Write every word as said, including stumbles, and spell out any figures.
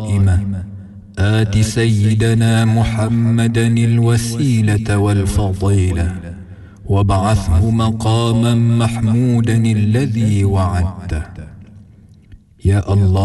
قائمة آت سيدنا محمدا الوسيلة والفضيلة وابعثه مقاما محمودا الذي وعدته. يا الله